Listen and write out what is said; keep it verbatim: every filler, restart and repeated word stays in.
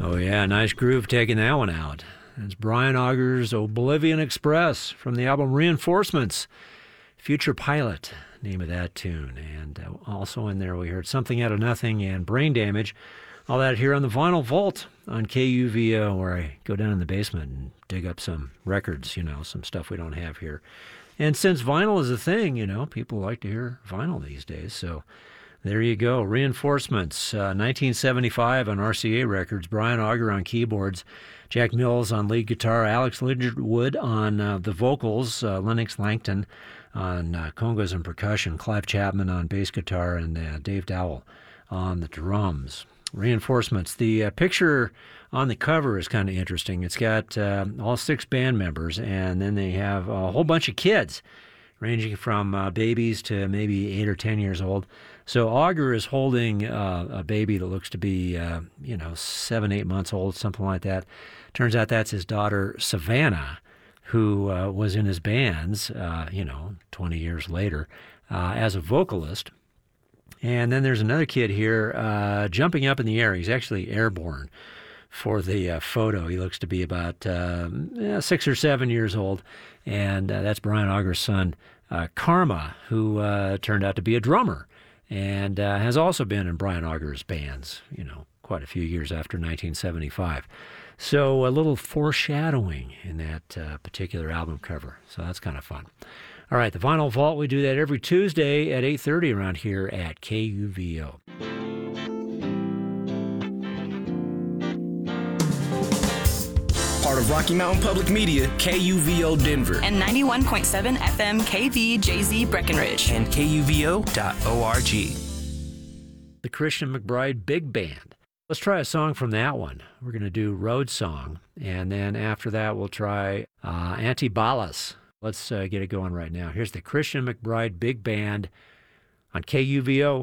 Oh, yeah, nice groove taking that one out. It's Brian Auger's Oblivion Express from the album Reinforcements. Future Pilot, name of that tune. And uh, also in there we heard Something Out of Nothing and Brain Damage. All that here on the Vinyl Vault on K U V O, where I go down in the basement and dig up some records, you know, some stuff we don't have here. And since vinyl is a thing, you know, people like to hear vinyl these days. So there you go. Reinforcements, uh, nineteen seventy-five on R C A Records. Brian Auger on keyboards. Jack Mills on lead guitar. Alex Lidgerwood on uh, the vocals. Uh, Lennox Langton on uh, congas and percussion. Clive Chapman on bass guitar. And uh, Dave Dowell on the drums. Reinforcements. The uh, picture on the cover is kind of interesting. It's got uh, all six band members, and then they have a whole bunch of kids, ranging from uh, babies to maybe eight or ten years old. So Auger is holding uh, a baby that looks to be, uh, you know, seven, eight months old, something like that. Turns out that's his daughter, Savannah, who uh, was in his bands, uh, you know, twenty years later, uh, as a vocalist. And then there's another kid here uh, jumping up in the air. He's actually airborne for the uh, photo. He looks to be about uh, yeah, six or seven years old. And uh, that's Brian Auger's son, uh, Karma, who uh, turned out to be a drummer and uh, has also been in Brian Auger's bands, you know, quite a few years after nineteen seventy-five. So a little foreshadowing in that uh, particular album cover. So that's kind of fun. All right, the Vinyl Vault, we do that every Tuesday at eight thirty around here at K U V O. Part of Rocky Mountain Public Media, K U V O Denver. And ninety-one point seven F M K V J Z Breckenridge. And K U V O dot org. The Christian McBride Big Band. Let's try a song from that one. We're going to do Road Song, and then after that we'll try uh, Antibalas. Let's uh, get it going right now. Here's the Christian McBride Big Band on K U V O.